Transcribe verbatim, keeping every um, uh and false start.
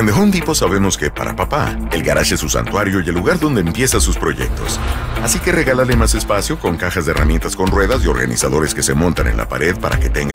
En The Home Depot sabemos que para papá, el garaje es su santuario y el lugar donde empieza sus proyectos. Así que regálale más espacio con cajas de herramientas con ruedas y organizadores que se montan en la pared para que tenga